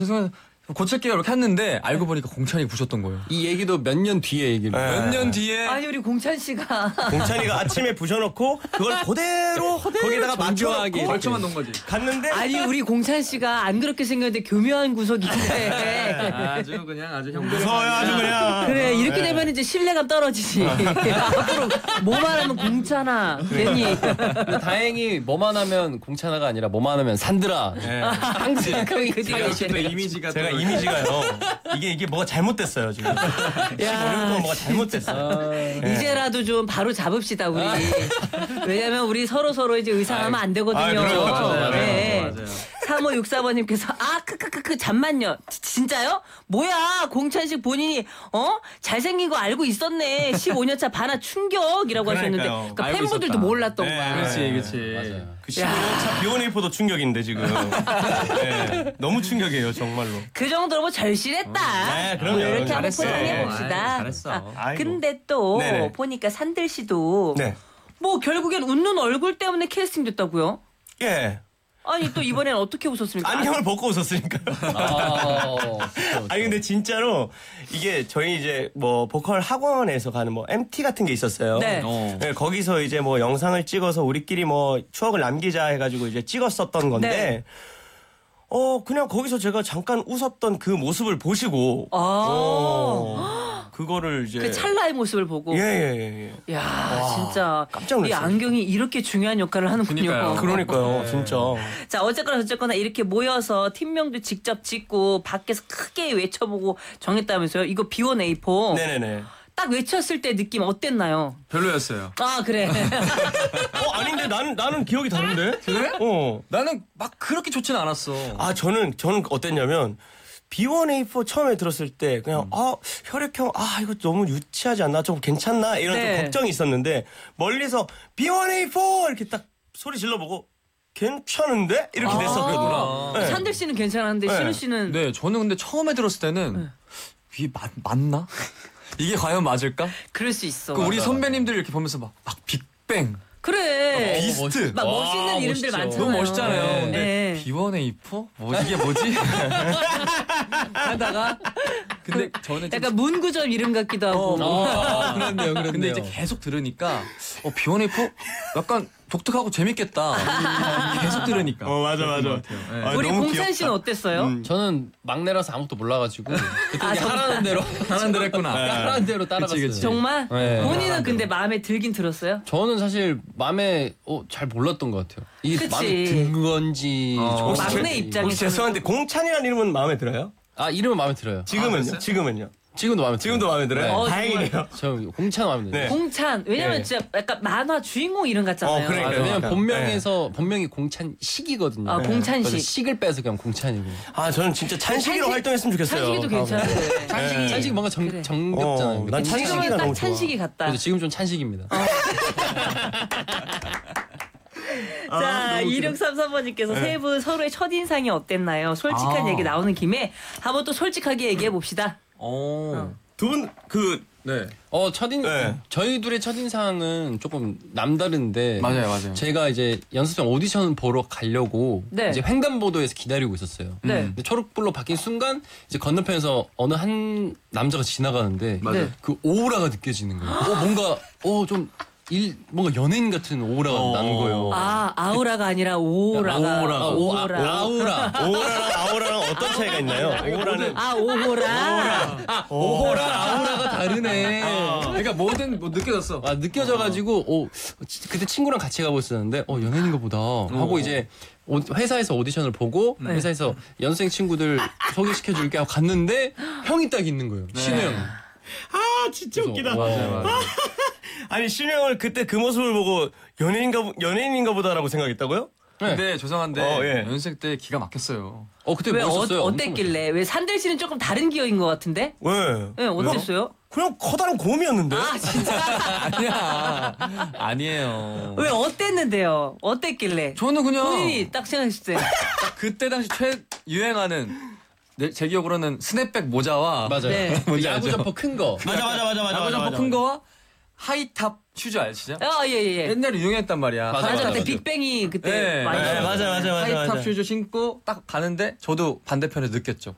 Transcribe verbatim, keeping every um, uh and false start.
그래서 고칠게요 이렇게 했는데 알고 보니까 공찬이 부셨던 거예요. 이 얘기도 몇 년 뒤에 얘기를. 네. 몇 년 뒤에 아니 우리 공찬 씨가 공찬이가 아침에 부셔놓고 그걸 그대로 거기다가 맞춰하게 걸쳐만 놓은 거지. 갔는데 아니 우리 공찬 씨가 안 그렇게 생겼는데 교묘한 구석인데 아주 그냥 아주 형들. 무서워요 아주 그냥. 그래 이렇게 되면 이제 신뢰감 떨어지지. 앞으로 뭐만 하면 공찬아 괜히. 근데 다행히 뭐만 하면 공찬아가 아니라 뭐만 하면 산드라. 네. 항상 그 자기 이제 또 이미지가 제가 또 이미지가요. 이게 이게 뭐가 잘못됐어요 지금. 십오 년 동안 뭐가 잘못됐어요. 이제라도 좀 바로 잡읍시다 우리. 왜냐면 우리 서로 서로 이제 의상하면 안 되거든요. 아, 그래요. 맞아요, 맞아요. 네. 맞아요. 삼오육사 번님께서 아 크크크크 잠만요. 지- 진짜요? 뭐야 공찬식 본인이 어 잘생긴 거 알고 있었네. 십오 년 차 반하 충격이라고 하셨는데 그러니까요. 그러니까 알고 팬분들도 있었다. 몰랐던 네. 거야. 그렇지 그렇지. 맞아요. 그 십오 년 차 비오네이포도 충격인데 지금. 네, 너무 충격이에요 정말로. 그 정도로 뭐 절실했다. 네, 그럼요. 뭐 이렇게 한번 잘했어. 포장해 봅시다. 아이, 잘했어. 아이고. 근데 또 네네. 보니까 산들 씨도 네. 뭐 결국엔 웃는 얼굴 때문에 캐스팅 됐다고요? 예. 아니 또 이번엔 어떻게 웃었습니까? 안경을 벗고 웃었으니까요. 아, 아니 근데 진짜로 이게 저희 이제 뭐 보컬 학원에서 가는 뭐 엠티 같은 게 있었어요. 네. 어. 네, 거기서 이제 뭐 영상을 찍어서 우리끼리 뭐 추억을 남기자 해가지고 이제 찍었었던 건데 네. 어 그냥 거기서 제가 잠깐 웃었던 그 모습을 보시고 아. 어, 그거를 이제 그 찰나의 모습을 보고 예예예 예, 예. 야 진짜 깜짝 이 놀랐어요. 안경이 이렇게 중요한 역할을 하는군요. 그러니까요. 그러니까요 진짜 자 어쨌거나 저쨌거나 이렇게 모여서 팀명도 직접 짓고 밖에서 크게 외쳐보고 정했다면서요. 이거 비원 에이포 네네네. 딱 외쳤을 때 느낌 어땠나요? 별로였어요. 아 그래. 어 아닌데 나는 나는 기억이 다른데 그래? 어. 나는 막 그렇게 좋진 않았어. 아 저는 저는 어땠냐면 비원에이포 처음에 들었을 때 그냥 아 혈액형 아 이거 너무 유치하지 않나 좀 괜찮나 이런 네. 좀 걱정이 있었는데 멀리서 비원에이포 이렇게 딱 소리 질러보고 괜찮은데 이렇게 됐었거든요. 네. 산들 씨는 괜찮았는데 네. 신우 씨는 네, 저는 근데 처음에 들었을 때는 이게 맞, 맞나? 이게 과연 맞을까? 그럴 수 있어. 그 우리 선배님들 이렇게 보면서 막, 막 빅뱅, 그래. 비스트. 막 와, 멋있는 이름들 멋있죠. 많잖아요. 너무 멋있잖아요. 네. 근데 네. 비원에이포? 뭐 이게 뭐지? 하다가 근데 저는 좀 약간 문구점 이름 같기도 하고. 어, 아, 그렇네요, 그렇네요. 근데 이제 계속 들으니까 어 비원에이포 약간 독특하고 재밌겠다. 계속 들으니까. 어 맞아 맞아. 그런 것 같아요. 네. 아, 우리 너무 공찬 귀엽다. 씨는 어땠어요? 음. 저는 막내라서 아무것도 몰라가지고 그때 아, 그냥 하라는 대로 하는 대로 했구나. 하라는 대로 따라갔어요. 그치. 정말? 네. 본인은 근데 마음에 들긴 들었어요? 저는 사실 마음에 어, 잘 몰랐던 것 같아요. 이게 그치. 마음에 든 건지 어. 좋은 막내 건지. 입장에서. 혹시 죄송한데 공찬이라는 이름은 마음에 들어요? 아 이름은 마음에 들어요. 지금은요? 됐어요? 지금은요? 지금도 마음에 들어요. 지금도 마음에 들어요? 네. 어, 다행이네요. 저 공찬 마음에 들어요. 네. 공찬. 왜냐면 네. 진짜 약간 만화 주인공 이름 같잖아요. 어, 그러니까요. 아, 왜냐면 그러니까. 본명에서 본명이 공찬식이거든요. 아, 공찬식. 그래서 식을 빼서 그냥 공찬이고. 아 저는 진짜 찬식이로 찬식- 활동했으면 좋겠어요. 찬식이도 괜찮은데. 찬식이 찬식이 뭔가 정, 그래. 정겹잖아요. 어, 난 찬식이가 지금은 딱 너무 좋아. 찬식이 같다. 그래서 지금 좀 찬식입니다. 자, 이육삼삼 번님께서 세 분 서로의 첫인상이 어땠나요? 솔직한 아. 얘기 나오는 김에 한번 또 솔직하게 얘기해 봅시다. 어. 두 분 그 네. 어 첫인 네. 저희 둘의 첫인상은 조금 남다른데 맞아요, 맞아요. 제가 이제 연습생 오디션 보러 가려고 네. 이제 횡단보도에서 기다리고 있었어요. 네. 근데 초록불로 바뀐 순간 이제 건너편에서 어느 한 남자가 지나가는데 맞아요. 네. 그 오라가 느껴지는 거예요. 어 뭔가 어좀 일 뭔가 연예인 같은 오라가 어. 나는 거예요. 아, 아우라가 아니라 오라가. 오라가 오, 아, 오라. 아우라. 오라랑 아우라랑 어떤 차이가 있나요? 오라는 아, 오호라. 오라 아우라가 다르네. 그러니까 뭐든 뭐 느껴졌어. 아 느껴져가지고 어 치- 그때 친구랑 같이 가고 있었는데 어 연예인인가 보다 하고 이제 오- 회사에서 오디션을 보고 네. 회사에서 연습생 친구들 소개시켜줄게 하고 갔는데 형이 딱 있는 거예요. 신우 형. 아 진짜 웃기다. 맞아요, 맞아요. 아니 신영을 그때 그 모습을 보고 연예인가 보- 연예인인가 보다라고 생각했다고요? 근데 죄송한데 어, 예. 연습생 때 기가 막혔어요. 어 그때 왜 어, 멋있었어요. 어땠길래? 왜 산들 씨는 조금 다른 기억인 것 같은데? 왜? 네, 어땠어요? 그냥 커다란 곰이었는데. 아, 진짜? 아니야. 아니에요. 왜 어땠는데요? 어땠길래? 저는 그냥 본인이 딱 생각했을 때. 딱 그때 당시 최 유행하는 내, 제 기억으로는 스냅백 모자와 맞아요. 네. 그 뭔지 야구 알죠? 점퍼 큰 거. 맞아 맞아 맞아 맞아 야구 점퍼 큰 거와 하이탑 슈즈 아시죠? 아, 예, 예. 옛날에 유행했단 말이야. 맞아, 맞아, 맞아, 그때 맞아. 빅뱅이 그때 네, 많이 네, 나왔어요. 맞아 맞아 맞아 하이탑 맞아. 슈즈 신고 딱 가는데 저도 반대편에 느꼈죠.